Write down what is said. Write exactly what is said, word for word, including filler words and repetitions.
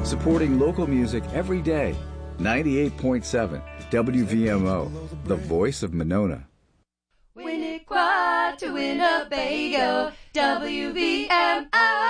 supporting local music every day. ninety-eight point seven W V M O, the voice of Monona. Winnequa to Winnebago, W V M O.